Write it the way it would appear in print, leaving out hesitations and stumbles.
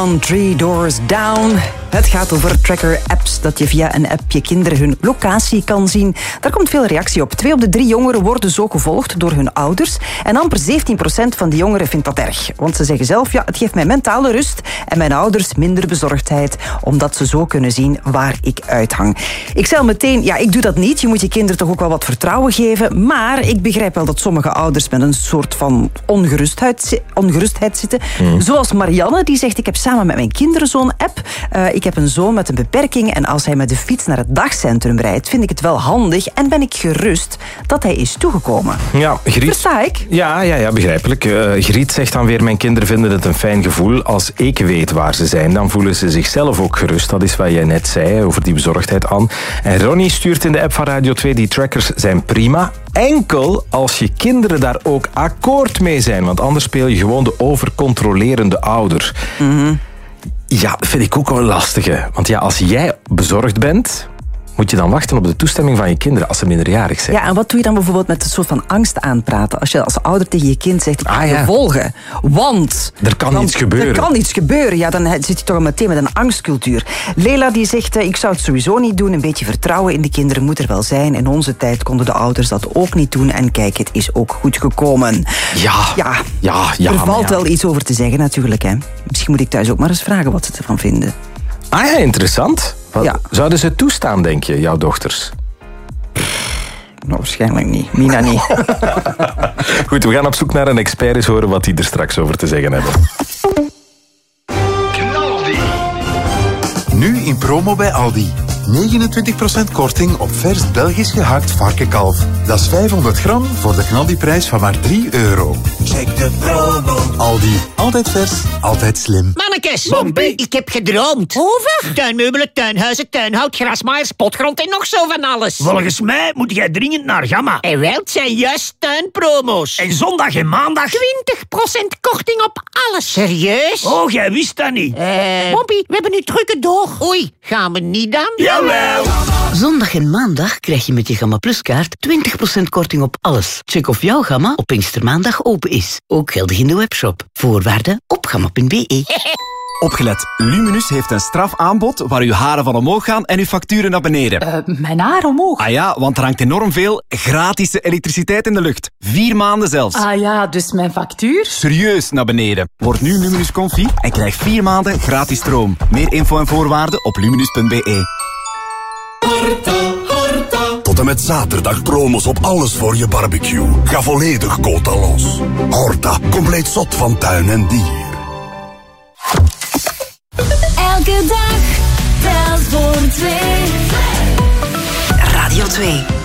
On 3 Doors Down. Het gaat over tracker-apps, dat je via een app je kinderen hun locatie kan zien. Daar komt veel reactie op. 2 op de 3 jongeren worden zo gevolgd door hun ouders. En amper 17% van die jongeren vindt dat erg. Want ze zeggen zelf, ja, het geeft mij mentale rust en mijn ouders minder bezorgdheid, omdat ze zo kunnen zien waar ik uithang. Ik zei al meteen, ja, ik doe dat niet. Je moet je kinderen toch ook wel wat vertrouwen geven. Maar ik begrijp wel dat sommige ouders met een soort van ongerustheid zitten. Zoals Marianne, die zegt, ik heb samen met mijn kinderen zo'n app. Ik heb een zoon met een beperking en als hij met de fiets naar het dagcentrum rijdt, vind ik het wel handig en ben ik gerust dat hij is toegekomen. Ja, Griet... Versta ik? Ja, begrijpelijk. Griet zegt dan weer, mijn kinderen vinden het een fijn gevoel. Als ik weet waar ze zijn, dan voelen ze zichzelf ook gerust. Dat is wat jij net zei, over die bezorgdheid aan. En Ronnie stuurt in de app van Radio 2, die trackers zijn prima. Enkel als je kinderen daar ook akkoord mee zijn, want anders speel je gewoon de overcontrolerende ouder. Ja, dat vind ik ook wel een lastige. Want ja, als jij bezorgd bent, moet je dan wachten op de toestemming van je kinderen als ze minderjarig zijn. Ja, en wat doe je dan bijvoorbeeld met een soort van angst aanpraten? Als je als ouder tegen je kind zegt, ik ga je volgen. Want... Er kan iets gebeuren. Er kan iets gebeuren. Ja, dan zit je toch al meteen met een angstcultuur. Lela die zegt, ik zou het sowieso niet doen. Een beetje vertrouwen in de kinderen moet er wel zijn. In onze tijd konden de ouders dat ook niet doen. En kijk, het is ook goed gekomen. Ja. Er valt wel iets over te zeggen natuurlijk. Hè. Misschien moet ik thuis ook maar eens vragen wat ze ervan vinden. Ah ja, interessant. Zouden ze toestaan, denk je, jouw dochters? Nou, waarschijnlijk niet. Mina niet. Goed, we gaan op zoek naar een expert, eens horen wat die er straks over te zeggen hebben. Knaldi. Nu in promo bij Aldi. 29% korting op vers Belgisch gehakt varkenkalf. Dat is 500 gram voor de knaldiprijs van maar €3. Check de promo. Aldi. Altijd vers, altijd slim. Mannekes, ik heb gedroomd. Over? Tuinmeubelen, tuinhuizen, tuinhout, grasmaaiers, potgrond en nog zo van alles. Volgens mij moet jij dringend naar Gamma. En wel, het zijn juist tuinpromo's. En zondag en maandag... 20% korting op alles. Serieus? Oh, jij wist dat niet. Bobby, we hebben nu drukke door. Oei, gaan we niet dan? Jawel. Zondag en maandag krijg je met je Gamma Plus kaart 20% korting op alles. Check of jouw Gamma op Pinkstermaandag open is. Ook geldig in de webshop. Voorwaarden op gamma.be. Opgelet, Luminus heeft een strafaanbod waar uw haren van omhoog gaan en uw facturen naar beneden. Mijn haar omhoog? Ah ja, want er hangt enorm veel gratis elektriciteit in de lucht. 4 maanden zelfs. Ah ja, dus mijn factuur? Serieus naar beneden. Word nu Luminus Confi en krijg 4 maanden gratis stroom. Meer info en voorwaarden op luminus.be. Tot en met zaterdag promos op alles voor je barbecue. Ga volledig quota los. Horta, compleet zot van tuin en dier. Elke dag telt voor 2. Radio 2.